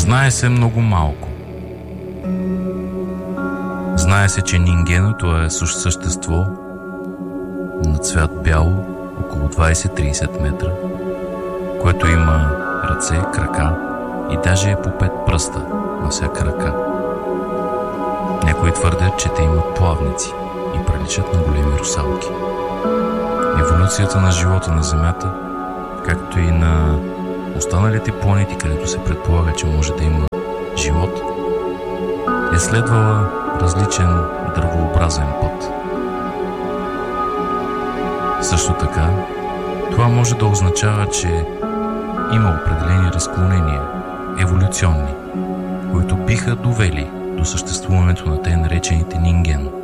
Знае се много малко. Знае се, че нингеното е същество на цвят бяло, около 20-30 метра, което има ръце, крака и даже е по 5 пръста на всяка ръка. Някои твърдят, че те имат плавници и приличат на големи русалки. Еволюцията на живота на Земята, както и на останалите планети, където се предполага, че може да има живот, е следвала различен дървообразен път. Също така, това може да означава, че има определени разклонения, еволюционни, които биха довели до съществуването на те наречените нинген.